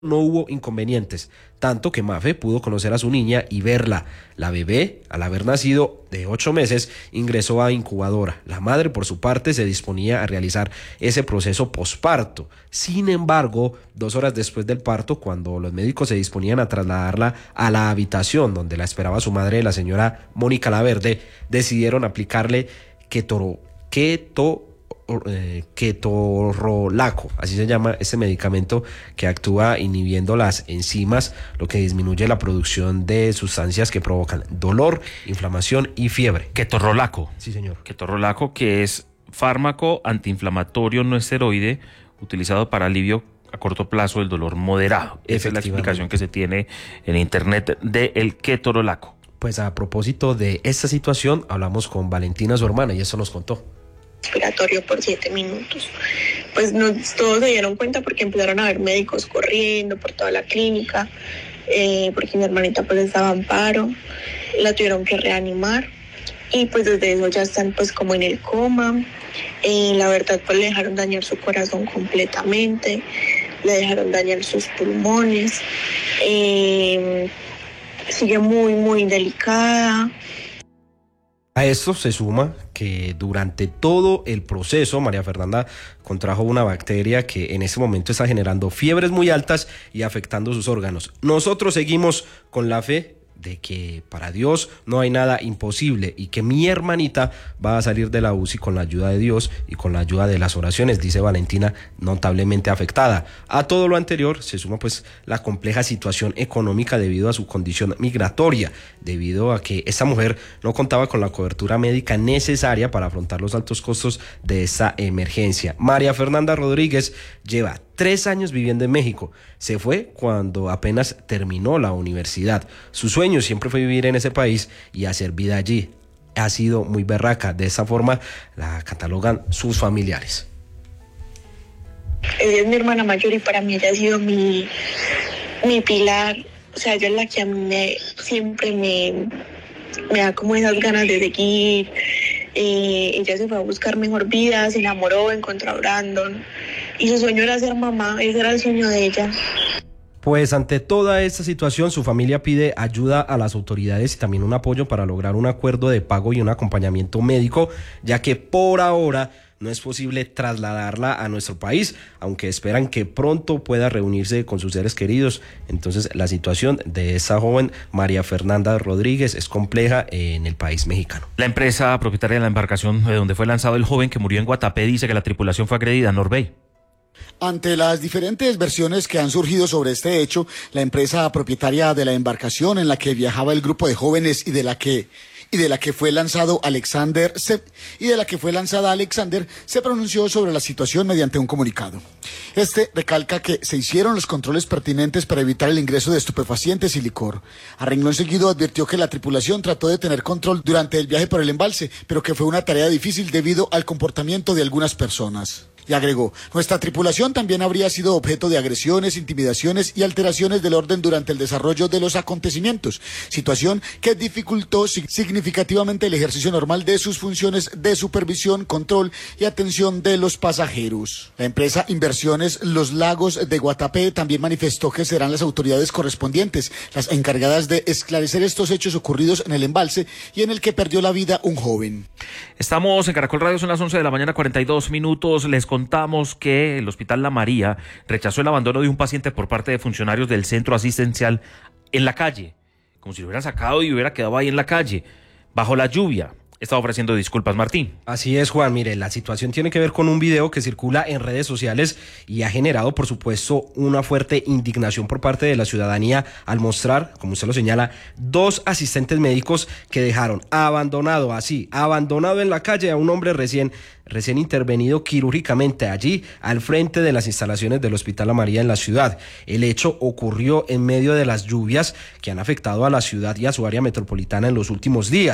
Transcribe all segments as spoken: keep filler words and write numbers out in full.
no hubo inconvenientes, tanto que Mafe pudo conocer a su niña y verla. La bebé, al haber nacido de ocho meses, ingresó a incubadora. La madre, por su parte, se disponía a realizar ese proceso posparto. Sin embargo, dos horas después del parto, cuando los médicos se disponían a trasladarla a la habitación donde la esperaba su madre, la señora Mónica Laverde, decidieron aplicarle ketoro, keto Eh, ketorolaco, así se llama ese medicamento que actúa inhibiendo las enzimas, lo que disminuye la producción de sustancias que provocan dolor, inflamación y fiebre. Ketorolaco. Sí, señor. Ketorolaco, que es fármaco antiinflamatorio no esteroide utilizado para alivio a corto plazo del dolor moderado. Esa es la explicación que se tiene en internet del ketorolaco. Pues a propósito de esta situación, hablamos con Valentina, su hermana, y eso nos contó. Respiratorio por siete minutos. Pues no, todos se dieron cuenta porque empezaron a ver médicos corriendo por toda la clínica, eh, porque mi hermanita pues estaba en paro, la tuvieron que reanimar y pues desde eso ya están pues como en el coma. Eh, la verdad pues le dejaron dañar su corazón completamente, le dejaron dañar sus pulmones, eh, sigue muy muy delicada. A esto se suma que durante todo el proceso María Fernanda contrajo una bacteria que en este momento está generando fiebres muy altas y afectando sus órganos. Nosotros seguimos con la fe de que para Dios no hay nada imposible y que mi hermanita va a salir de la U C I con la ayuda de Dios y con la ayuda de las oraciones, dice Valentina, notablemente afectada. A todo lo anterior se suma pues la compleja situación económica debido a su condición migratoria, debido a que esta mujer no contaba con la cobertura médica necesaria para afrontar los altos costos de esta emergencia. María Fernanda Rodríguez lleva tres años viviendo en México. Se fue cuando apenas terminó la universidad. Su sueño siempre fue vivir en ese país y hacer vida allí. Ha sido muy berraca. De esa forma la catalogan sus familiares. Ella es mi hermana mayor y para mí ella ha sido mi, mi pilar. O sea, ella es la que a mí me, siempre me, me da como esas ganas de seguir. Eh, ella se fue a buscar mejor vida, se enamoró, encontró a Brandon y su sueño era ser mamá, ese era el sueño de ella. Pues ante toda esta situación su familia pide ayuda a las autoridades y también un apoyo para lograr un acuerdo de pago y un acompañamiento médico, ya que por ahora no es posible trasladarla a nuestro país, aunque esperan que pronto pueda reunirse con sus seres queridos. Entonces la situación de esa joven María Fernanda Rodríguez es compleja en el país mexicano. La empresa propietaria de la embarcación de donde fue lanzado el joven que murió en Guatapé dice que la tripulación fue agredida. Norbey. Ante las diferentes versiones que han surgido sobre este hecho, la empresa propietaria de la embarcación en la que viajaba el grupo de jóvenes y de la que y de la que fue lanzado Alexander se, y de la que fue lanzada Alexander se pronunció sobre la situación mediante un comunicado. Este recalca que se hicieron los controles pertinentes para evitar el ingreso de estupefacientes y licor. A renglón seguido advirtió que la tripulación trató de tener control durante el viaje por el embalse, pero que fue una tarea difícil debido al comportamiento de algunas personas. Y agregó, nuestra tripulación también habría sido objeto de agresiones, intimidaciones y alteraciones del orden durante el desarrollo de los acontecimientos, situación que dificultó significativamente el ejercicio normal de sus funciones de supervisión, control y atención de los pasajeros. La empresa Inversiones Los Lagos de Guatapé también manifestó que serán las autoridades correspondientes las encargadas de esclarecer estos hechos ocurridos en el embalse y en el que perdió la vida un joven. Estamos en Caracol Radio, son las once de la mañana, cuarenta y dos minutos. Les contamos que el Hospital La María rechazó el abandono de un paciente por parte de funcionarios del centro asistencial en la calle, como si lo hubieran sacado y hubiera quedado ahí en la calle, bajo la lluvia. Está ofreciendo disculpas, Martín. Así es, Juan. Mire, la situación tiene que ver con un video que circula en redes sociales y ha generado, por supuesto, una fuerte indignación por parte de la ciudadanía al mostrar, como usted lo señala, dos asistentes médicos que dejaron abandonado, así, abandonado en la calle a un hombre recién, recién intervenido quirúrgicamente allí, al frente de las instalaciones del Hospital La María en la ciudad. El hecho ocurrió en medio de las lluvias que han afectado a la ciudad y a su área metropolitana en los últimos días.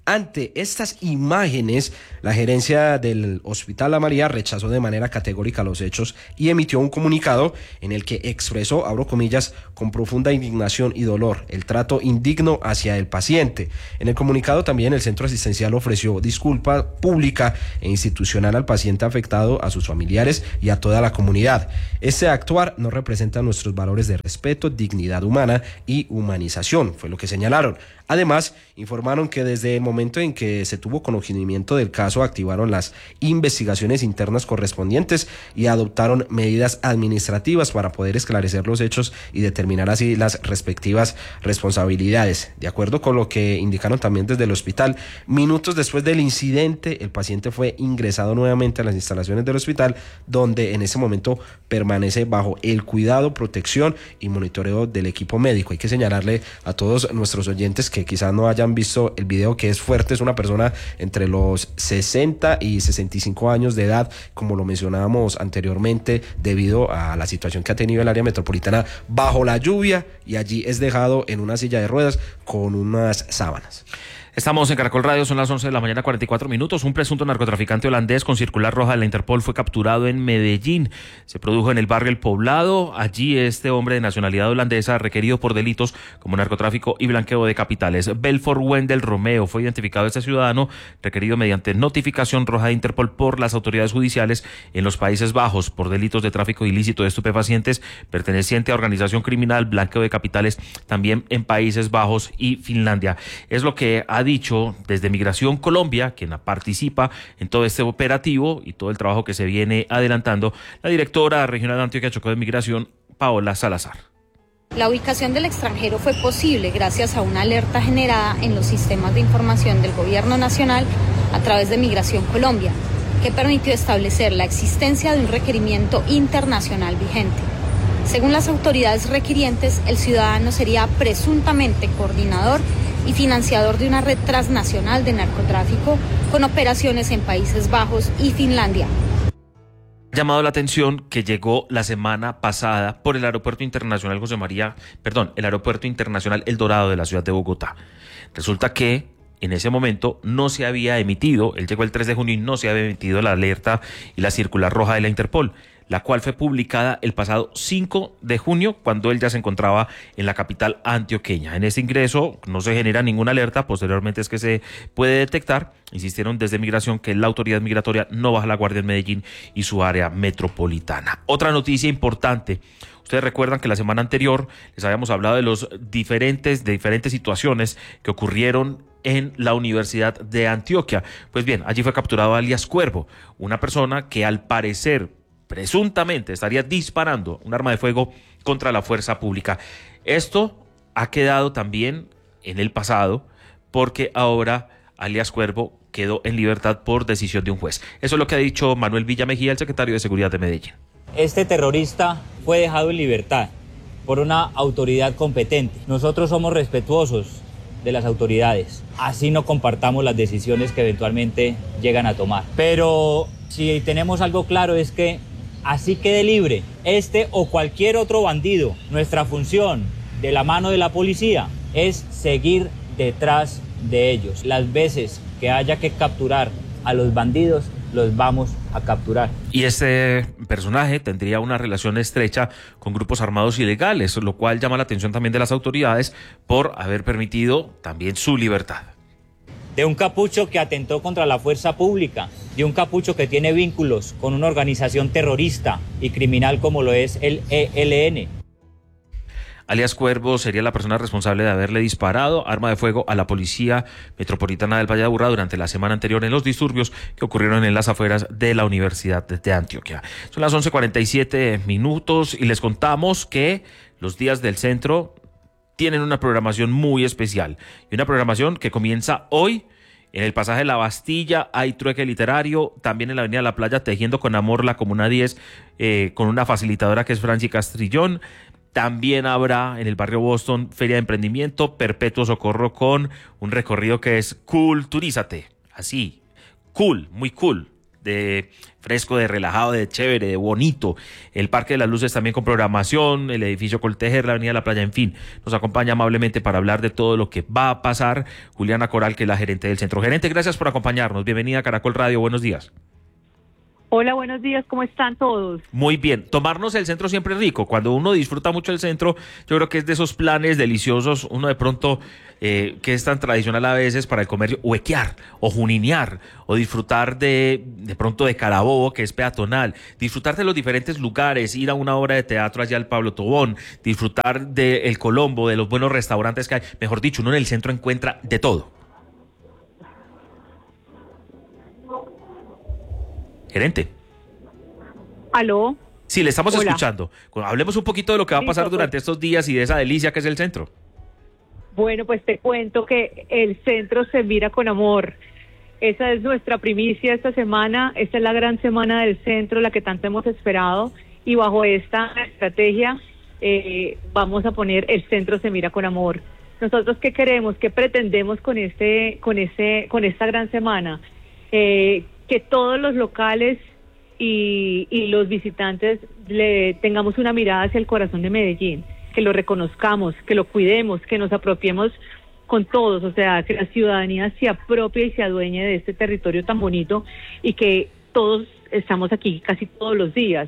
Ante estas imágenes, la gerencia del Hospital La María rechazó de manera categórica los hechos y emitió un comunicado en el que expresó, abro comillas, con profunda indignación y dolor, el trato indigno hacia el paciente. En el comunicado también el centro asistencial ofreció disculpa pública e institucional al paciente afectado, a sus familiares y a toda la comunidad. Este actuar no representa nuestros valores de respeto, dignidad humana y humanización, fue lo que señalaron. Además, informaron que desde el momento en que se tuvo conocimiento del caso, activaron las investigaciones internas correspondientes y adoptaron medidas administrativas para poder esclarecer los hechos y determinar así las respectivas responsabilidades. De acuerdo con lo que indicaron también desde el hospital, minutos después del incidente, el paciente fue ingresado nuevamente a las instalaciones del hospital, donde en ese momento permanece bajo el cuidado, protección y monitoreo del equipo médico. Hay que señalarle a todos nuestros oyentes que quizás no hayan visto el video, que es fuerte. Es una persona entre los sesenta y sesenta y cinco años de edad, como lo mencionábamos anteriormente, debido a la situación que ha tenido el área metropolitana bajo la lluvia, y allí es dejado en una silla de ruedas con unas sábanas. Estamos en Caracol Radio, son las once de la mañana, cuarenta y cuatro minutos. Un presunto narcotraficante holandés con circular roja de la Interpol fue capturado en Medellín. Se produjo en el barrio El Poblado. Allí este hombre de nacionalidad holandesa, requerido por delitos como narcotráfico y blanqueo de capitales. Belfort Wendel Romeo fue identificado este ciudadano, requerido mediante notificación roja de Interpol por las autoridades judiciales en los Países Bajos por delitos de tráfico ilícito de estupefacientes, perteneciente a organización criminal, blanqueo de capitales, también en Países Bajos y Finlandia. Es lo que ha dicho desde Migración Colombia, quien participa en todo este operativo y todo el trabajo que se viene adelantando, la directora regional de Antioquia Chocó de Migración, Paola Salazar. La ubicación del extranjero fue posible gracias a una alerta generada en los sistemas de información del Gobierno Nacional a través de Migración Colombia, que permitió establecer la existencia de un requerimiento internacional vigente. Según las autoridades requirientes, el ciudadano sería presuntamente coordinador y financiador de una red transnacional de narcotráfico con operaciones en Países Bajos y Finlandia. Ha llamado la atención que llegó la semana pasada por el Aeropuerto Internacional José María, perdón, el Aeropuerto Internacional El Dorado de la ciudad de Bogotá. Resulta que en ese momento no se había emitido, él llegó el tres de junio y no se había emitido la alerta y la circular roja de la Interpol, la cual fue publicada el pasado cinco de junio, cuando él ya se encontraba en la capital antioqueña. En ese ingreso no se genera ninguna alerta, posteriormente es que se puede detectar. Insistieron desde Migración que la autoridad migratoria no baja la guardia en Medellín y su área metropolitana. Otra noticia importante. Ustedes recuerdan que la semana anterior les habíamos hablado de los diferentes, de diferentes situaciones que ocurrieron en la Universidad de Antioquia. Pues bien, allí fue capturado alias Cuervo, una persona que al parecer presuntamente estaría disparando un arma de fuego contra la fuerza pública. Esto ha quedado también en el pasado, porque ahora alias Cuervo quedó en libertad por decisión de un juez. Eso es lo que ha dicho Manuel Villamejía, el secretario de Seguridad de Medellín. Este terrorista fue dejado en libertad por una autoridad competente. Nosotros somos respetuosos de las autoridades, así no compartamos las decisiones que eventualmente llegan a tomar. Pero si tenemos algo claro es que así quede libre este o cualquier otro bandido, nuestra función de la mano de la policía es seguir detrás de ellos. Las veces que haya que capturar a los bandidos, los vamos a capturar. Y este personaje tendría una relación estrecha con grupos armados ilegales, lo cual llama la atención también de las autoridades por haber permitido también su libertad. De un capucho que atentó contra la fuerza pública, de un capucho que tiene vínculos con una organización terrorista y criminal como lo es el E L N. Alias Cuervo sería la persona responsable de haberle disparado arma de fuego a la Policía Metropolitana del Valle de Aburrá durante la semana anterior en los disturbios que ocurrieron en las afueras de la Universidad de Antioquia. Son las once cuarenta y siete minutos y les contamos que los días del centro tienen una programación muy especial y una programación que comienza hoy. En el pasaje La Bastilla hay trueque literario, también en la avenida La Playa Tejiendo con Amor, la Comuna diez, eh, con una facilitadora que es Franci Castrillón. También habrá en el barrio Boston Feria de Emprendimiento, Perpetuo Socorro con un recorrido que es Culturízate, así, cool, muy cool. de fresco, de relajado, de chévere, de bonito. El Parque de las Luces también con programación, el edificio Coltejer, la Avenida de la Playa, en fin. Nos acompaña amablemente para hablar de todo lo que va a pasar Juliana Coral, que es la gerente del centro. Gerente, gracias por acompañarnos. Bienvenida a Caracol Radio. Buenos días. Hola, buenos días, ¿cómo están todos? Muy bien, tomarnos el centro siempre es rico. Cuando uno disfruta mucho el centro, yo creo que es de esos planes deliciosos, uno de pronto, eh, que es tan tradicional a veces para el comercio, huequear o juninear, o disfrutar de, de pronto de Carabobo, que es peatonal, disfrutar de los diferentes lugares, ir a una obra de teatro allá al Pablo Tobón, disfrutar de El Colombo, de los buenos restaurantes que hay. Mejor dicho, uno en el centro encuentra de todo. Gerente. ¿Aló? Sí, le estamos Hola. escuchando. Hablemos un poquito de lo que va a pasar Listo, durante pues. estos días y de esa delicia que es el centro. Bueno, pues te cuento que el centro se mira con amor. Esa es nuestra primicia esta semana. Esta es la gran semana del centro, la que tanto hemos esperado. Y bajo esta estrategia eh, vamos a poner el centro se mira con amor. Nosotros, ¿qué queremos? ¿Qué pretendemos con este, con ese, con esta gran semana? Eh, que todos los locales y, y los visitantes le tengamos una mirada hacia el corazón de Medellín, que lo reconozcamos, que lo cuidemos, que nos apropiemos con todos, o sea, que la ciudadanía se apropie y se adueñe de este territorio tan bonito y que todos estamos aquí casi todos los días.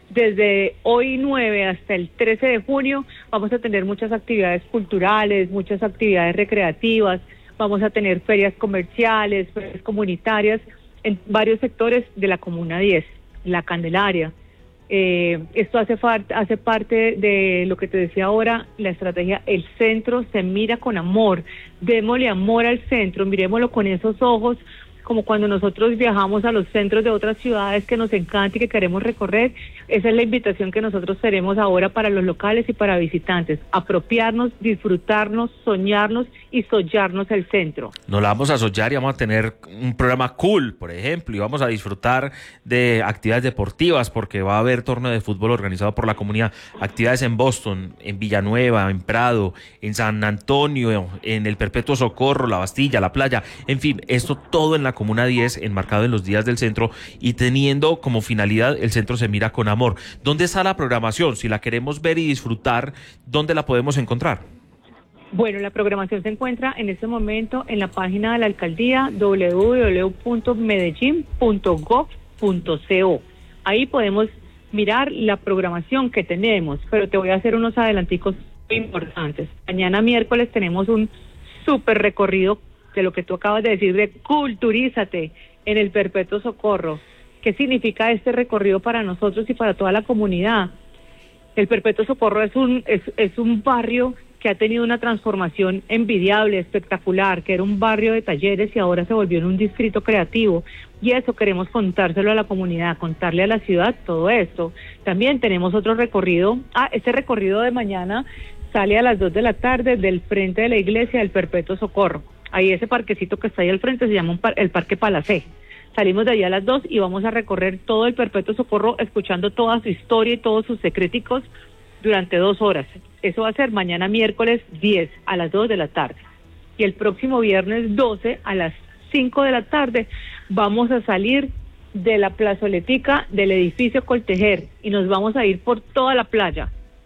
Desde hoy nueve hasta el trece de junio vamos a tener muchas actividades culturales, muchas actividades recreativas, vamos a tener ferias comerciales, ferias comunitarias, en varios sectores de la Comuna diez, la Candelaria. Eh, esto hace, hace parte de lo que te decía ahora, la estrategia, el centro se mira con amor, démosle amor al centro, miremoslo con esos ojos, como cuando nosotros viajamos a los centros de otras ciudades que nos encanta y que queremos recorrer. Esa es la invitación que nosotros tenemos ahora para los locales y para visitantes, apropiarnos, disfrutarnos, soñarnos y soñarnos el centro. Nos la vamos a soñar y vamos a tener un programa cool, por ejemplo, y vamos a disfrutar de actividades deportivas porque va a haber torneo de fútbol organizado por la comunidad, actividades en Boston, en Villanueva, en Prado, en San Antonio, en el Perpetuo Socorro, la Bastilla, la playa, en fin, esto todo en la Comuna diez, enmarcado en los días del centro y teniendo como finalidad el centro se mira con amor. ¿Dónde está la programación? Si la queremos ver y disfrutar, ¿dónde la podemos encontrar? Bueno, la programación se encuentra en este momento en la página de la alcaldía doble u doble u doble u punto medellín punto gov punto co. Ahí podemos mirar la programación que tenemos, pero te voy a hacer unos adelanticos importantes. Mañana miércoles tenemos un súper recorrido de lo que tú acabas de decir, de culturízate en el Perpetuo Socorro. ¿Qué significa este recorrido para nosotros y para toda la comunidad? El Perpetuo Socorro es un, es, es un barrio que ha tenido una transformación envidiable, espectacular, que era un barrio de talleres y ahora se volvió en un distrito creativo. Y eso queremos contárselo a la comunidad, contarle a la ciudad todo esto. También tenemos otro recorrido. Ah, este recorrido de mañana sale a las dos de la tarde del frente de la iglesia del Perpetuo Socorro. Ahí ese parquecito que está ahí al frente se llama un par, el Parque Palacé. Salimos de allá a las dos y vamos a recorrer todo el Perpetuo Socorro escuchando toda su historia y todos sus secréticos durante dos horas. Eso va a ser mañana miércoles diez a las dos de la tarde. Y el próximo viernes doce a las cinco de la tarde vamos a salir de la plazoletica del edificio Coltejer y nos vamos a ir por toda la playa.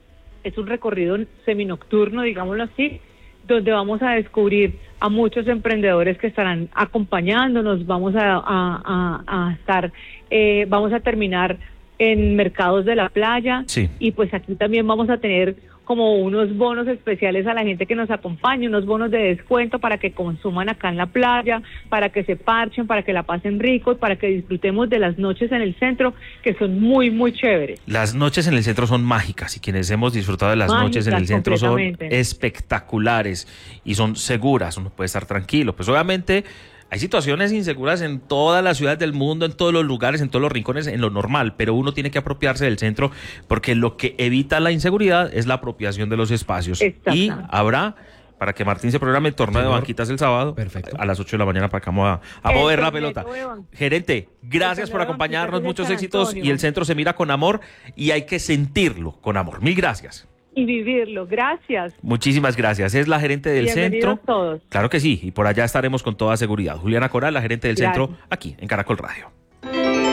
Es un recorrido seminocturno, digámoslo así, donde vamos a descubrir a muchos emprendedores que estarán acompañándonos, vamos a, a, a, a estar, eh, vamos a terminar en mercados de la playa, sí. Y pues aquí también vamos a tener como unos bonos especiales a la gente que nos acompañe, unos bonos de descuento para que consuman acá en la playa, para que se parchen, para que la pasen rico y para que disfrutemos de las noches en el centro, que son muy, muy chéveres. Las noches en el centro son mágicas y quienes hemos disfrutado de las Mágicas, noches en el centro son completamente. espectaculares y son seguras, uno puede estar tranquilo. Pues obviamente hay situaciones inseguras en todas las ciudades del mundo, en todos los lugares, en todos los rincones, en lo normal, pero uno tiene que apropiarse del centro porque lo que evita la inseguridad es la apropiación de los espacios. Y habrá, para que Martín se programe, el torneo de banquitas el sábado. Perfecto. A las ocho de la mañana para que vamos a, a El mover la torneo pelota. de ban- Gerente, gracias el por torneo de acompañarnos, banquitas muchos de San éxitos Antonio. y el centro se mira con amor y hay que sentirlo con amor. Mil gracias. Y vivirlo. Gracias. Muchísimas gracias. Es la gerente del Bienvenidos centro. todos. Claro que sí, y por allá estaremos con toda seguridad. Juliana Coral, la gerente del Gracias. centro, aquí en Caracol Radio.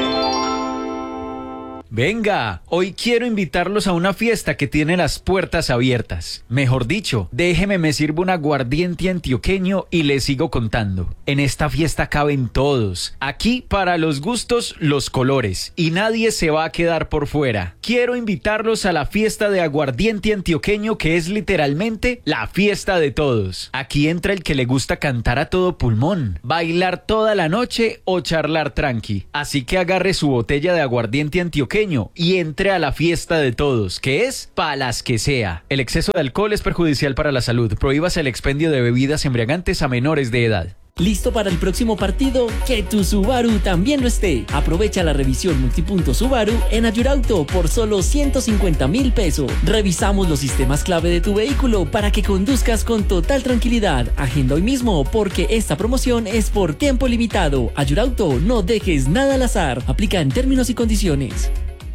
Venga, hoy quiero invitarlos a una fiesta que tiene las puertas abiertas. Mejor dicho, déjeme me sirvo un aguardiente antioqueño y les sigo contando. En esta fiesta caben todos. Aquí, para los gustos, los colores. Y nadie se va a quedar por fuera. Quiero invitarlos a la fiesta de aguardiente antioqueño, que es literalmente la fiesta de todos. Aquí entra el que le gusta cantar a todo pulmón, bailar toda la noche o charlar tranqui. Así que agarre su botella de aguardiente antioqueño y entre a la fiesta de todos, que es pa' las que sea. El exceso de alcohol es perjudicial para la salud. Prohíbase el expendio de bebidas embriagantes a menores de edad. ¿Listo para el próximo partido? Que tu Subaru también lo esté. Aprovecha la revisión multipunto Subaru en Ayurauto por solo ciento cincuenta mil pesos. Revisamos los sistemas clave de tu vehículo para que conduzcas con total tranquilidad. Agenda hoy mismo porque esta promoción es por tiempo limitado. Ayurauto, no dejes nada al azar. Aplica en términos y condiciones.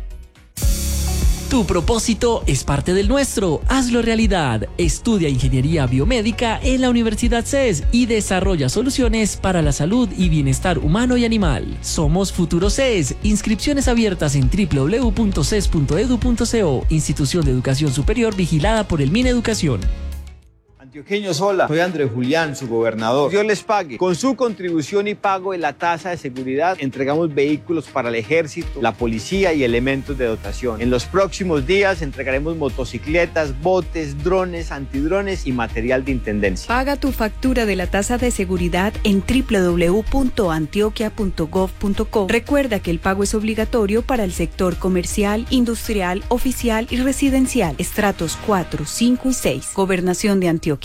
Tu propósito es parte del nuestro. Hazlo realidad. Estudia Ingeniería Biomédica en la Universidad C E S y desarrolla soluciones para la salud y bienestar humano y animal. Somos Futuro C E S. Inscripciones abiertas en doble u doble u doble u punto c e s punto e d u punto co. Institución de Educación Superior vigilada por el Mineducación. Antioqueños, hola, soy Andrés Julián, su gobernador. Dios les pague. Con su contribución y pago de la tasa de seguridad, entregamos vehículos para el ejército, la policía y elementos de dotación. En los próximos días entregaremos motocicletas, botes, drones, antidrones y material de intendencia. Paga tu factura de la tasa de seguridad en doble u doble u doble u punto antioquia punto gov punto co. Recuerda que el pago es obligatorio para el sector comercial, industrial, oficial y residencial. Estratos cuatro, cinco y seis. Gobernación de Antioquia.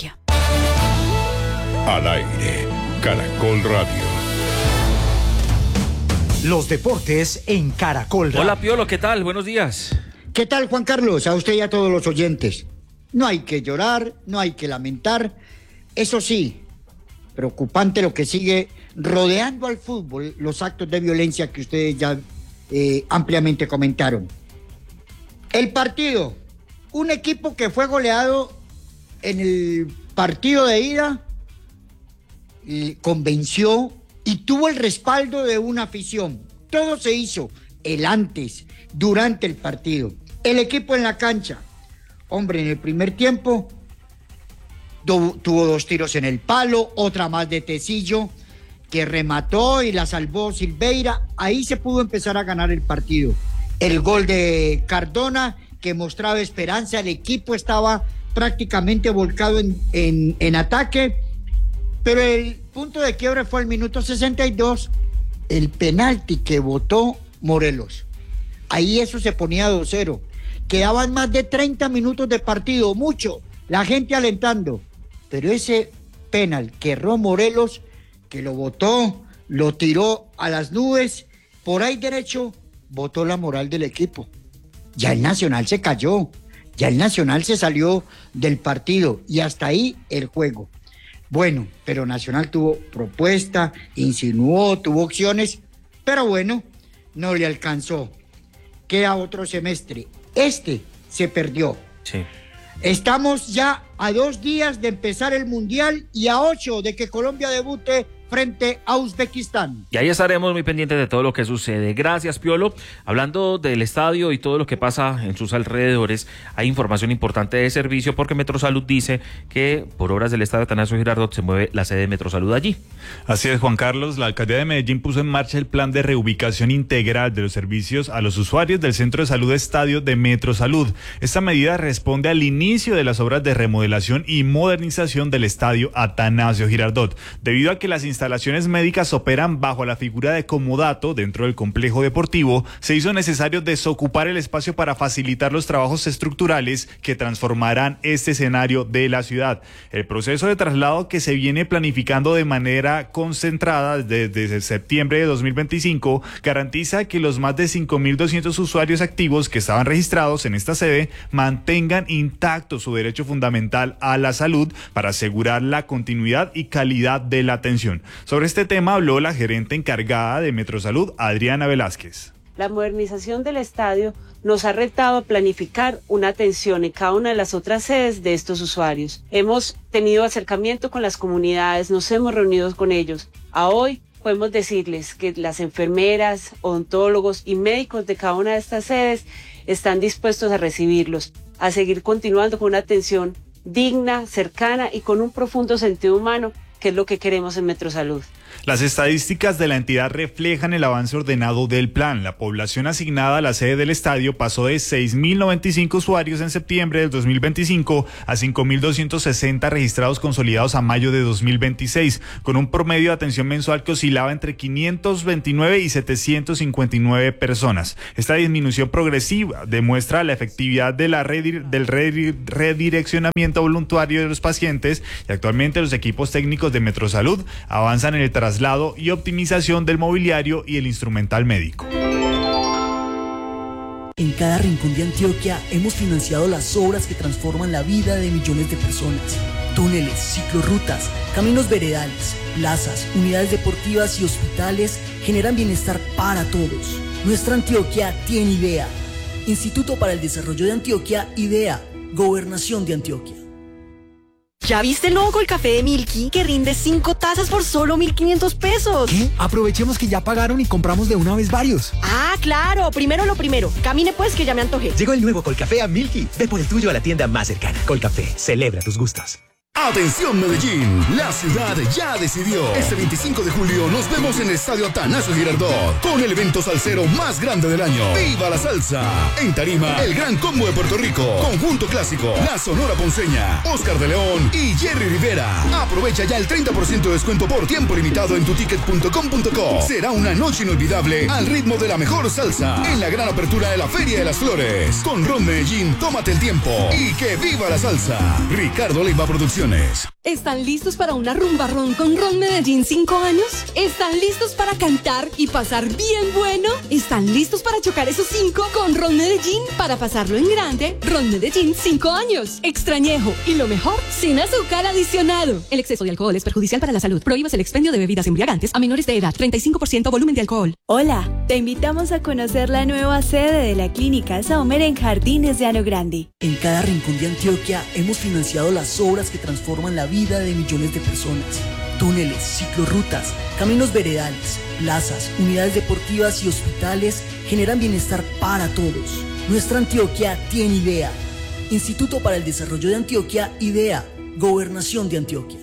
Al aire, Caracol Radio. Los deportes en Caracol Radio. Hola Piolo, ¿qué tal? Buenos días. ¿Qué tal, Juan Carlos? A usted y a todos los oyentes. No hay que llorar, no hay que lamentar. Eso sí, preocupante lo que sigue rodeando al fútbol, los actos de violencia que ustedes ya eh, ampliamente comentaron. El partido, un equipo que fue goleado en el partido de ida, y convenció y tuvo el respaldo de una afición. Todo se hizo el antes, durante el partido. El equipo en la cancha, hombre, en el primer tiempo tu, tuvo dos tiros en el palo, otra más de Tecillo que remató y la salvó Silveira. Ahí se pudo empezar a ganar el partido. El gol de Cardona que mostraba esperanza, el equipo estaba prácticamente volcado en, en, en ataque, pero el punto de quiebre fue al minuto sesenta y dos, el penalti que votó Morelos. Ahí eso se ponía dos cero. Quedaban más de treinta minutos de partido, mucho, la gente alentando, pero ese penal que erró Morelos, que lo votó, lo tiró a las nubes, por ahí derecho, botó la moral del equipo. Ya el Nacional se cayó. Ya el Nacional se salió del partido y hasta ahí el juego. Bueno, pero Nacional tuvo propuesta, insinuó, tuvo opciones, pero bueno, no le alcanzó. Queda otro semestre. Este se perdió. Sí. Estamos ya a dos días de empezar el Mundial y a ocho de que Colombia debute frente a Uzbekistán. Y ahí estaremos muy pendientes de todo lo que sucede. Gracias, Piolo. Hablando del estadio y todo lo que pasa en sus alrededores, hay información importante de servicio porque Metrosalud dice que por obras del estadio Atanasio Girardot se mueve la sede de Metrosalud allí. Así es, Juan Carlos. La alcaldía de Medellín puso en marcha el plan de reubicación integral de los servicios a los usuarios del Centro de Salud Estadio de Metrosalud. Esta medida responde al inicio de las obras de remodelación y modernización del estadio Atanasio Girardot, debido a que las instalaciones instalaciones médicas operan bajo la figura de comodato dentro del complejo deportivo. Se hizo necesario desocupar el espacio para facilitar los trabajos estructurales que transformarán este escenario de la ciudad. El proceso de traslado, que se viene planificando de manera concentrada desde, desde septiembre de dos mil veinticinco, garantiza que los más de cinco mil doscientos usuarios activos que estaban registrados en esta sede mantengan intacto su derecho fundamental a la salud para asegurar la continuidad y calidad de la atención. Sobre este tema habló la gerente encargada de Metrosalud, Adriana Velázquez. La modernización del estadio nos ha retado a planificar una atención en cada una de las otras sedes de estos usuarios. Hemos tenido acercamiento con las comunidades, nos hemos reunido con ellos. A hoy podemos decirles que las enfermeras, odontólogos y médicos de cada una de estas sedes están dispuestos a recibirlos, a seguir continuando con una atención digna, cercana y con un profundo sentido humano, que es lo que queremos en Metrosalud. Las estadísticas de la entidad reflejan el avance ordenado del plan. La población asignada a la sede del estadio pasó de seis mil noventa y cinco usuarios en septiembre del dos mil veinticinco a cinco mil doscientos sesenta registrados consolidados a mayo de dos mil veintiséis, con un promedio de atención mensual que oscilaba entre quinientos veintinueve y setecientos cincuenta y nueve personas. Esta disminución progresiva demuestra la efectividad de la redir- del redir- redireccionamiento voluntario de los pacientes, y actualmente los equipos técnicos de Metrosalud avanzan en el traslado y optimización del mobiliario y el instrumental médico. En cada rincón de Antioquia hemos financiado las obras que transforman la vida de millones de personas. Túneles, ciclorrutas, caminos veredales, plazas, unidades deportivas y hospitales generan bienestar para todos. Nuestra Antioquia tiene idea. Instituto para el Desarrollo de Antioquia, IDEA, Gobernación de Antioquia. ¿Ya viste el nuevo Colcafé de Milky que rinde cinco tazas por solo mil quinientos pesos? ¿Qué? Aprovechemos que ya pagaron y compramos de una vez varios. Ah, claro. Primero lo primero. Camine pues que ya me antojé. Llegó el nuevo Colcafé a Milky. Ve por el tuyo a la tienda más cercana. Colcafé, celebra tus gustos. Atención Medellín, la ciudad ya decidió. Este veinticinco de julio nos vemos en el Estadio Atanasio Girardot con el evento salsero más grande del año. ¡Viva la salsa! En tarima, el Gran Combo de Puerto Rico, Conjunto Clásico, La Sonora Ponceña, Oscar de León y Jerry Rivera. Aprovecha ya el treinta por ciento de descuento por tiempo limitado en tuticket punto com punto co. Será una noche inolvidable al ritmo de la mejor salsa en la gran apertura de la Feria de las Flores. Con Ron Medellín, tómate el tiempo y que viva la salsa. Ricardo Leiva Producciones. ¿Están listos para una rumba ron con Ron Medellín cinco años? ¿Están listos para cantar y pasar bien bueno? ¿Están listos para chocar esos cinco con Ron Medellín para pasarlo en grande? Ron Medellín cinco años. Extrañejo y lo mejor, sin azúcar adicionado. El exceso de alcohol es perjudicial para la salud. Prohíbas el expendio de bebidas embriagantes a menores de edad. treinta y cinco por ciento volumen de alcohol. Hola, te invitamos a conocer la nueva sede de la Clínica Saumer en Jardines de Llano Grande. En cada rincón de Antioquia hemos financiado las obras que transforman la vida de millones de personas. Túneles, ciclorrutas, caminos veredales, plazas, unidades deportivas y hospitales generan bienestar para todos. Nuestra Antioquia tiene idea. Instituto para el Desarrollo de Antioquia, IDEA, Gobernación de Antioquia.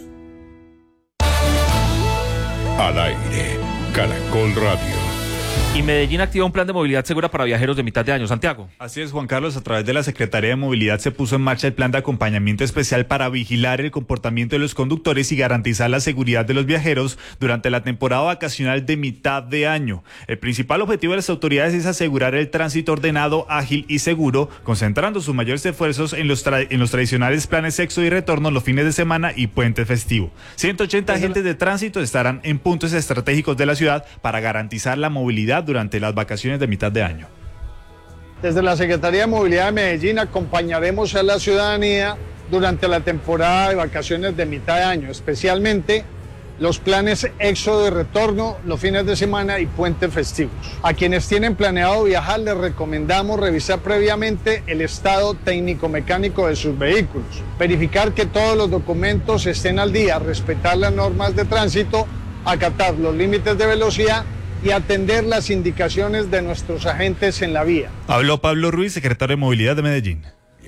Al aire, Caracol Radio. Y Medellín activa un plan de movilidad segura para viajeros de mitad de año. Santiago. Así es, Juan Carlos. A través de la Secretaría de Movilidad se puso en marcha el plan de acompañamiento especial para vigilar el comportamiento de los conductores y garantizar la seguridad de los viajeros durante la temporada vacacional de mitad de año. El principal objetivo de las autoridades es asegurar el tránsito ordenado, ágil y seguro, concentrando sus mayores esfuerzos en los, tra- en los tradicionales planes sexo y retorno los fines de semana y puente festivo. ciento ochenta agentes de tránsito estarán en puntos estratégicos de la ciudad para garantizar la movilidad durante las vacaciones de mitad de año. Desde la Secretaría de Movilidad de Medellín acompañaremos a la ciudadanía durante la temporada de vacaciones de mitad de año, especialmente los planes éxodo y retorno, los fines de semana y puentes festivos. A quienes tienen planeado viajar les recomendamos revisar previamente el estado técnico-mecánico de sus vehículos, verificar que todos los documentos estén al día, respetar las normas de tránsito, acatar los límites de velocidad y atender las indicaciones de nuestros agentes en la vía. Habló Pablo Ruiz, secretario de Movilidad de Medellín.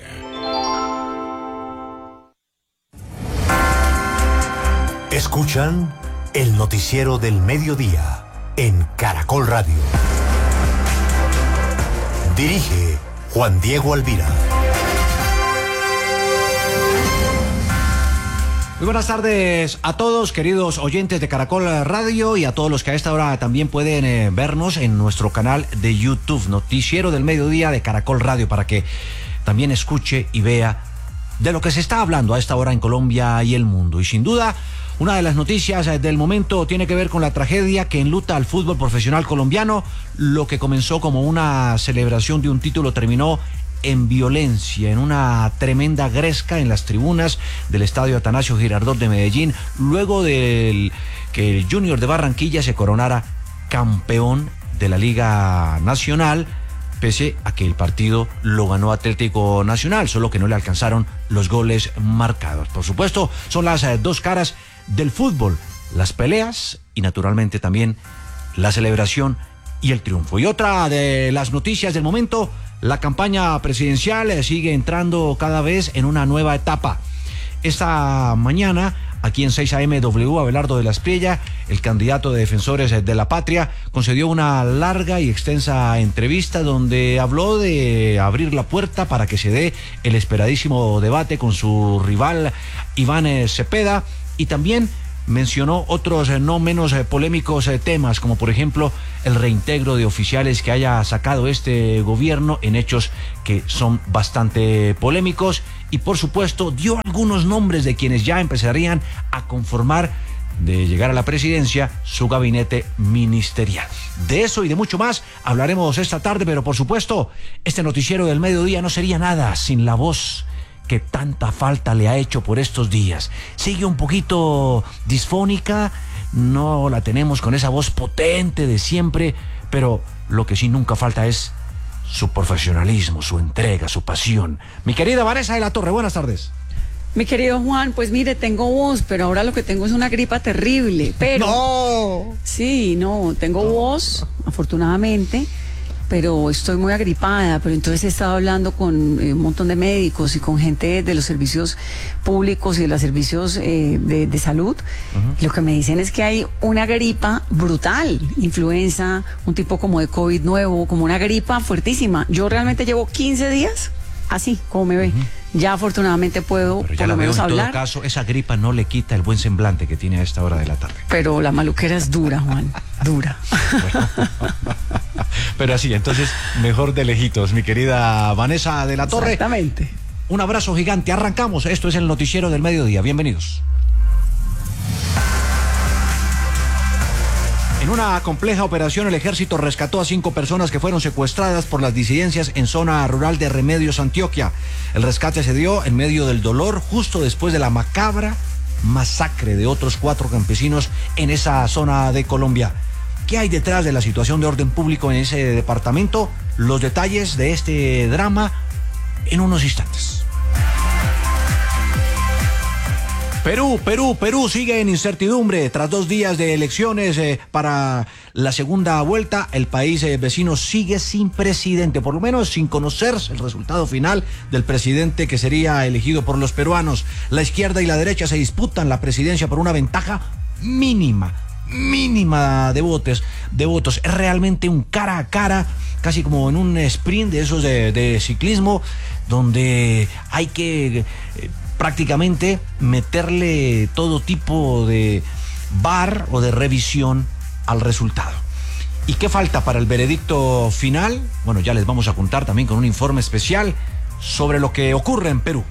Escuchan el noticiero del mediodía en Caracol Radio. Dirige Juan Diego Alvira. Muy buenas tardes a todos, queridos oyentes de Caracol Radio, y a todos los que a esta hora también pueden eh, vernos en nuestro canal de YouTube, Noticiero del Mediodía de Caracol Radio, para que también escuche y vea de lo que se está hablando a esta hora en Colombia y el mundo. Y sin duda, una de las noticias del momento tiene que ver con la tragedia que enluta al fútbol profesional colombiano. Lo que comenzó como una celebración de un título terminó en violencia, en una tremenda gresca en las tribunas del Estadio Atanasio Girardot de Medellín, luego de que el Junior de Barranquilla se coronara campeón de la Liga Nacional, pese a que el partido lo ganó Atlético Nacional, solo que no le alcanzaron los goles marcados. Por supuesto, son las eh, dos caras del fútbol, las peleas y naturalmente también la celebración y el triunfo. Y otra de las noticias del momento, la campaña presidencial sigue entrando cada vez en una nueva etapa. Esta mañana, aquí en seis A M W, Abelardo de la Espriella, el candidato de Defensores de la Patria, concedió una larga y extensa entrevista donde habló de abrir la puerta para que se dé el esperadísimo debate con su rival Iván Cepeda, y también mencionó otros no menos polémicos temas, como por ejemplo el reintegro de oficiales que haya sacado este gobierno en hechos que son bastante polémicos, y por supuesto dio algunos nombres de quienes ya empezarían a conformar, de llegar a la presidencia, su gabinete ministerial. De eso y de mucho más hablaremos esta tarde, pero por supuesto este noticiero del mediodía no sería nada sin la voz que tanta falta le ha hecho por estos días. Sigue un poquito disfónica, no la tenemos con esa voz potente de siempre, pero lo que sí nunca falta es su profesionalismo, su entrega, su pasión. Mi querida Vanessa de la Torre, buenas tardes. Mi querido Juan, pues mire, tengo voz, pero ahora lo que tengo es una gripa terrible. Pero ¡no! Sí, no, tengo voz, afortunadamente, pero estoy muy agripada. Pero entonces he estado hablando con eh, un montón de médicos y con gente de los servicios públicos y de los servicios eh, de, de salud. Uh-huh. Lo que me dicen es que hay una gripa brutal, influenza, un tipo como de COVID nuevo, como una gripa fuertísima. Yo realmente llevo quince días así, como me ve. Uh-huh. Ya afortunadamente puedo Pero ya por la lo veo menos en hablar. todo caso, esa gripa no le quita el buen semblante que tiene a esta hora de la tarde. Pero la maluquera es dura, Juan, dura. Bueno. Pero así, entonces, mejor de lejitos, mi querida Vanessa de la Torre. Exactamente. Un abrazo gigante, arrancamos. Esto es el noticiero del mediodía, bienvenidos. En una compleja operación, el ejército rescató a cinco personas que fueron secuestradas por las disidencias en zona rural de Remedios, Antioquia. El rescate se dio en medio del dolor, justo después de la macabra masacre de otros cuatro campesinos en esa zona de Colombia. ¿Qué hay detrás de la situación de orden público en ese departamento? Los detalles de este drama en unos instantes. Perú, Perú, Perú sigue en incertidumbre. Tras dos días de elecciones eh, para la segunda vuelta, el país eh, vecino sigue sin presidente, por lo menos sin conocerse el resultado final del presidente que sería elegido por los peruanos. La izquierda y la derecha se disputan la presidencia por una ventaja mínima, mínima de votos. De votos. Es realmente un cara a cara, casi como en un sprint de esos de, de ciclismo, donde hay que... Eh, prácticamente meterle todo tipo de bar o de revisión al resultado. ¿Y qué falta para el veredicto final? Bueno, ya les vamos a contar también con un informe especial sobre lo que ocurre en Perú.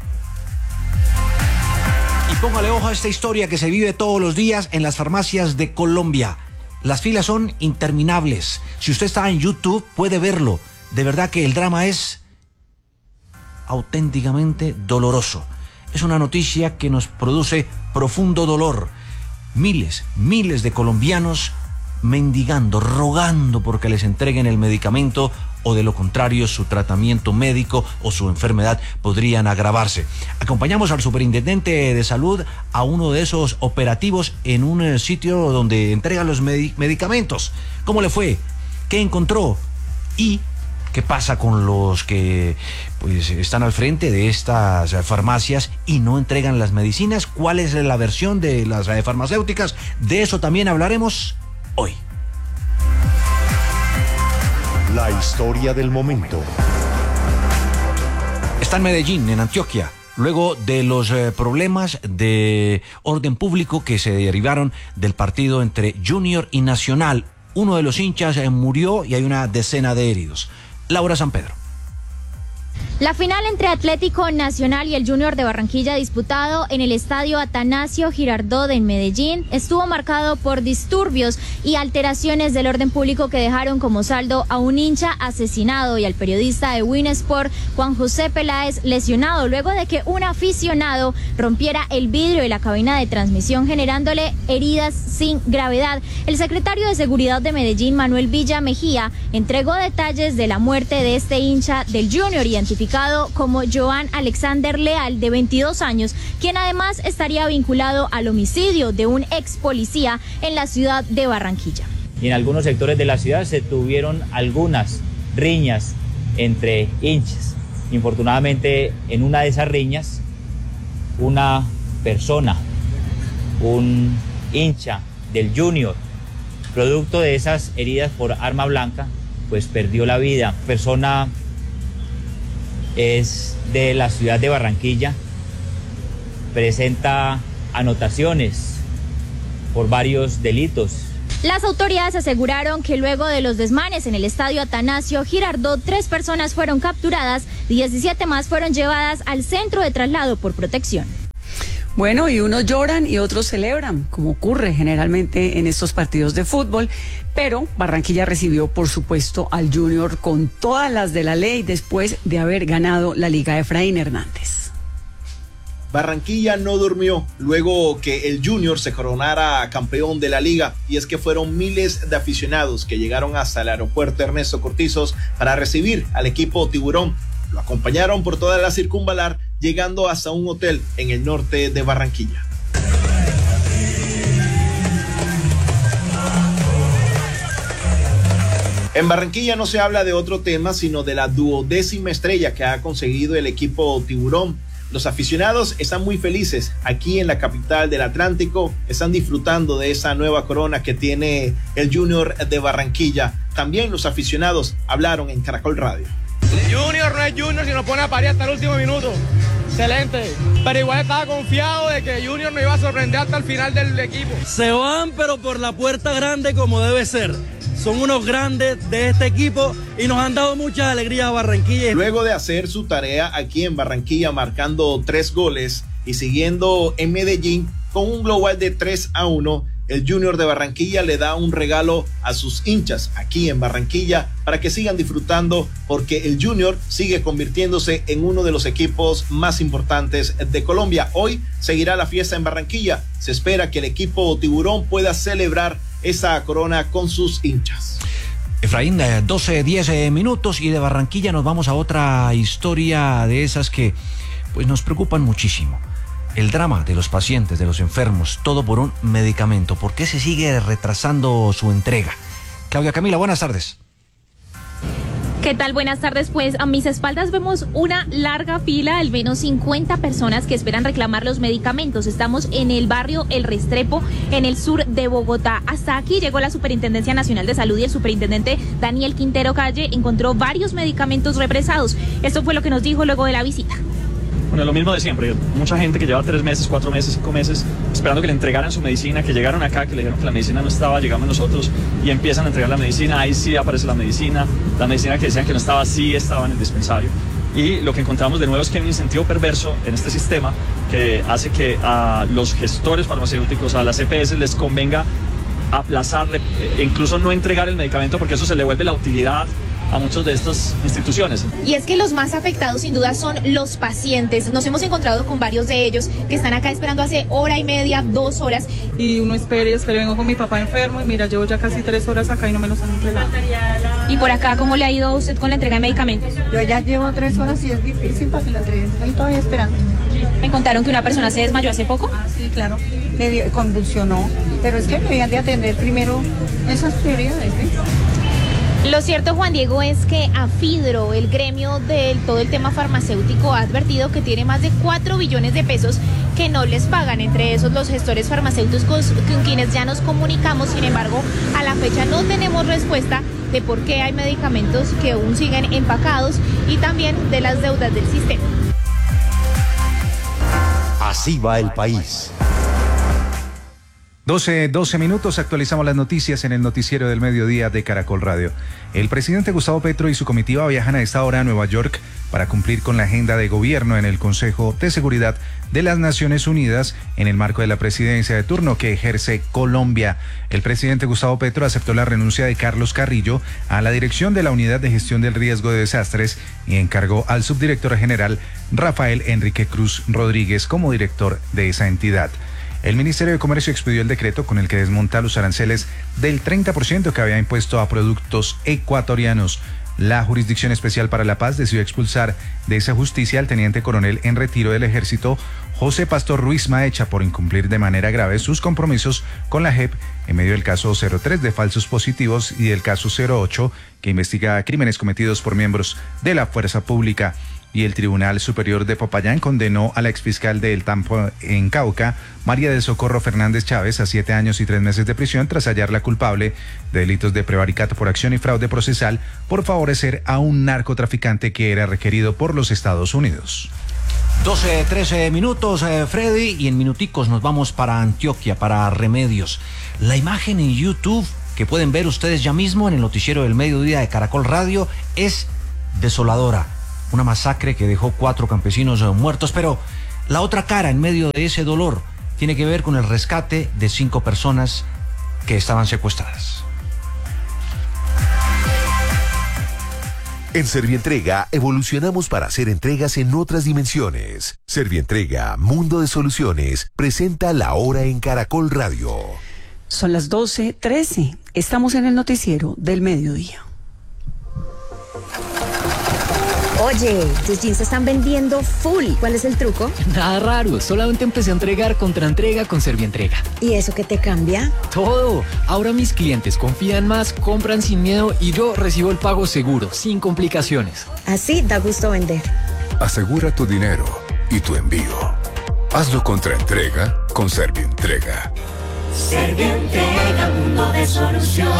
Y póngale ojo a esta historia que se vive todos los días en las farmacias de Colombia. Las filas son interminables. Si usted está en YouTube puede verlo. De verdad que el drama es auténticamente doloroso. Es una noticia que nos produce profundo dolor. Miles, miles de colombianos mendigando, rogando porque les entreguen el medicamento, o de lo contrario su tratamiento médico o su enfermedad podrían agravarse. Acompañamos al superintendente de salud a uno de esos operativos en un sitio donde entregan los med- medicamentos. ¿Cómo le fue? ¿Qué encontró? Y ¿qué pasa con los que pues están al frente de estas farmacias y no entregan las medicinas? ¿Cuál es la versión de las farmacéuticas? De eso también hablaremos hoy. La historia del momento. Está en Medellín, en Antioquia, luego de los eh, problemas de orden público que se derivaron del partido entre Junior y Nacional. Uno de los hinchas eh, murió y hay una decena de heridos. Laura San Pedro. La final entre Atlético Nacional y el Junior de Barranquilla, disputado en el estadio Atanasio Girardot en Medellín, estuvo marcado por disturbios y alteraciones del orden público que dejaron como saldo a un hincha asesinado y al periodista de Win Sport, Juan José Peláez, lesionado luego de que un aficionado rompiera el vidrio de la cabina de transmisión, generándole heridas sin gravedad. El secretario de Seguridad de Medellín, Manuel Villa Mejía, entregó detalles de la muerte de este hincha del Junior, identificado identificado como Joan Alexander Leal, de veintidós años, quien además estaría vinculado al homicidio de un ex policía en la ciudad de Barranquilla. Y en algunos sectores de la ciudad se tuvieron algunas riñas entre hinchas. Infortunadamente, en una de esas riñas, una persona, un hincha del Junior, producto de esas heridas por arma blanca, pues perdió la vida. La persona es de la ciudad de Barranquilla, presenta anotaciones por varios delitos. Las autoridades aseguraron que luego de los desmanes en el estadio Atanasio Girardot, tres personas fueron capturadas, diecisiete más fueron llevadas al centro de traslado por protección. Bueno, y unos lloran y otros celebran, como ocurre generalmente en estos partidos de fútbol, pero Barranquilla recibió, por supuesto, al Junior con todas las de la ley después de haber ganado la Liga Efraín Hernández. Barranquilla no durmió luego que el Junior se coronara campeón de la liga, y es que fueron miles de aficionados que llegaron hasta el aeropuerto Ernesto Cortizos para recibir al equipo Tiburón. Lo acompañaron por toda la circunvalar, llegando hasta un hotel en el norte de Barranquilla. En Barranquilla no se habla de otro tema, sino de la duodécima estrella que ha conseguido el equipo Tiburón. Los aficionados están muy felices aquí en la capital del Atlántico, están disfrutando de esa nueva corona que tiene el Junior de Barranquilla. También los aficionados hablaron en Caracol Radio. El Junior no es Junior si nos pone a parir hasta el último minuto. Excelente, pero igual estaba confiado de que Junior nos iba a sorprender hasta el final del equipo. Se van, pero por la puerta grande como debe ser. Son unos grandes de este equipo y nos han dado muchas alegrías a Barranquilla. Luego de hacer su tarea aquí en Barranquilla, marcando tres goles y siguiendo en Medellín con un global de tres a uno, el Junior de Barranquilla le da un regalo a sus hinchas aquí en Barranquilla para que sigan disfrutando, porque el Junior sigue convirtiéndose en uno de los equipos más importantes de Colombia. Hoy seguirá la fiesta en Barranquilla. Se espera que el equipo Tiburón pueda celebrar esa corona con sus hinchas. Efraín, doce, diez minutos y de Barranquilla nos vamos a otra historia de esas que pues nos preocupan muchísimo. El drama de los pacientes, de los enfermos, todo por un medicamento. ¿Por qué se sigue retrasando su entrega? Claudia Camila, buenas tardes. ¿Qué tal? Buenas tardes. Pues a mis espaldas vemos una larga fila, al menos cincuenta personas que esperan reclamar los medicamentos. Estamos en el barrio El Restrepo, en el sur de Bogotá. Hasta aquí llegó la Superintendencia Nacional de Salud y el superintendente Daniel Quintero Calle encontró varios medicamentos represados. Esto fue lo que nos dijo luego de la visita. Bueno, lo mismo de siempre. Mucha gente que lleva tres meses, cuatro meses, cinco meses esperando que le entregaran su medicina, que llegaron acá, que le dijeron que la medicina no estaba, llegamos nosotros y empiezan a entregar la medicina. Ahí sí aparece la medicina. La medicina que decían que no estaba, sí estaba en el dispensario. Y lo que encontramos de nuevo es que hay un incentivo perverso en este sistema que hace que a los gestores farmacéuticos, a las E P S, les convenga aplazarle, e incluso no entregar el medicamento, porque eso se le vuelve la utilidad a muchas de estas instituciones. Y es que los más afectados sin duda son los pacientes. Nos hemos encontrado con varios de ellos que están acá esperando hace hora y media, dos horas. Y uno espera y espera, vengo con mi papá enfermo y mira, llevo ya casi tres horas acá y no me los han entregado. ¿Y por acá cómo le ha ido a usted con la entrega de medicamentos? Yo ya llevo tres horas y es difícil para que la entreguen. Estoy todavía esperando. ¿Me contaron que una persona se desmayó hace poco? Ah, sí, claro. Le dio, convulsionó. Pero es que debían de atender primero esas prioridades, ¿eh? Lo cierto, Juan Diego, es que AFIDRO, el gremio de todo el tema farmacéutico, ha advertido que tiene más de cuatro billones de pesos que no les pagan, entre esos los gestores farmacéuticos con quienes ya nos comunicamos. Sin embargo, a la fecha no tenemos respuesta de por qué hay medicamentos que aún siguen empacados y también de las deudas del sistema. Así va el país. doce, doce minutos, actualizamos las noticias en el noticiero del mediodía de Caracol Radio. El presidente Gustavo Petro y su comitiva viajan a esta hora a Nueva York para cumplir con la agenda de gobierno en el Consejo de Seguridad de las Naciones Unidas en el marco de la presidencia de turno que ejerce Colombia. El presidente Gustavo Petro aceptó la renuncia de Carlos Carrillo a la dirección de la Unidad de Gestión del Riesgo de Desastres y encargó al subdirector general Rafael Enrique Cruz Rodríguez como director de esa entidad. El Ministerio de Comercio expidió el decreto con el que desmonta los aranceles del treinta por ciento que había impuesto a productos ecuatorianos. La Jurisdicción Especial para la Paz decidió expulsar de esa justicia al teniente coronel en retiro del Ejército, José Pastor Ruiz Maecha, por incumplir de manera grave sus compromisos con la J E P en medio del caso cero tres de falsos positivos y del caso cero ocho, que investiga crímenes cometidos por miembros de la fuerza pública. Y el Tribunal Superior de Popayán condenó a la exfiscal de El Tampo en Cauca, María del Socorro Fernández Chávez, a siete años y tres meses de prisión tras hallarla culpable de delitos de prevaricato por acción y fraude procesal por favorecer a un narcotraficante que era requerido por los Estados Unidos. doce, trece minutos, eh, Freddy, y en minuticos nos vamos para Antioquia, para Remedios. La imagen en YouTube que pueden ver ustedes ya mismo en el noticiero del mediodía de Caracol Radio es desoladora. Una masacre que dejó cuatro campesinos muertos, pero la otra cara en medio de ese dolor tiene que ver con el rescate de cinco personas que estaban secuestradas. En Servientrega evolucionamos para hacer entregas en otras dimensiones. Servientrega, Mundo de Soluciones, presenta La Hora en Caracol Radio. Son las doce trece. Estamos en el noticiero del mediodía. Oye, tus jeans se están vendiendo full. ¿Cuál es el truco? Nada raro, solamente empecé a entregar contra entrega con Servientrega. ¿Y eso qué te cambia? Todo. Ahora mis clientes confían más, compran sin miedo y yo recibo el pago seguro, sin complicaciones. Así da gusto vender. Asegura tu dinero y tu envío. Hazlo contra entrega con Servientrega. Servientrega, mundo de soluciones.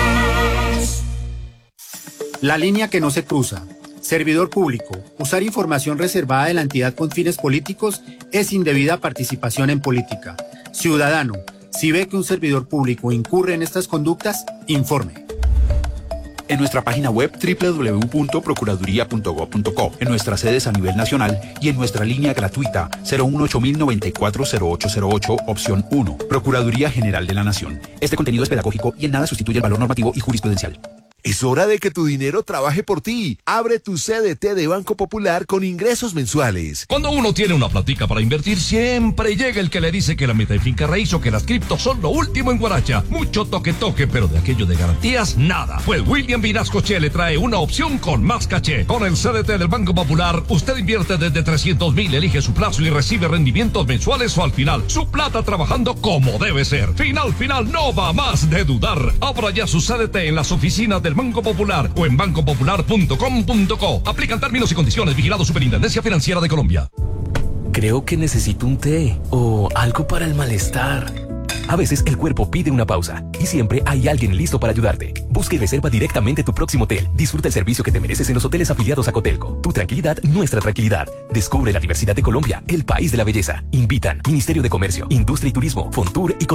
La línea que no se cruza. Servidor público, usar información reservada de la entidad con fines políticos es indebida participación en política. Ciudadano, si ve que un servidor público incurre en estas conductas, informe. En nuestra página web doble u doble u doble u punto procuraduría punto gob punto co, en nuestras sedes a nivel nacional y en nuestra línea gratuita cero uno ocho mil noventa y cuatro cero ocho cero ocho, opción uno, Procuraduría General de la Nación. Este contenido es pedagógico y en nada sustituye el valor normativo y jurisprudencial. Es hora de que tu dinero trabaje por ti. Abre tu C D T de Banco Popular con ingresos mensuales. Cuando uno tiene una platica para invertir, siempre llega el que le dice que la meta de finca raíz o que las criptos son lo último en Guaracha. Mucho toque toque, pero de aquello de garantías, nada. Pues William Vinascoche le trae una opción con más caché. Con el C D T del Banco Popular, usted invierte desde trescientos mil, elige su plazo y recibe rendimientos mensuales o al final. Su plata trabajando como debe ser. Final, final, no va más de dudar. Abra ya su C D T en las oficinas del Banco Popular o en banco popular punto com punto co. Aplican términos y condiciones. Vigilado Superintendencia Financiera de Colombia. Creo que necesito un té o algo para el malestar. A veces el cuerpo pide una pausa y siempre hay alguien listo para ayudarte. Busca y reserva directamente tu próximo hotel. Disfruta el servicio que te mereces en los hoteles afiliados a Cotelco. Tu tranquilidad, nuestra tranquilidad. Descubre la diversidad de Colombia, el país de la belleza. Invitan Ministerio de Comercio, Industria y Turismo, Fontur y Cotelco.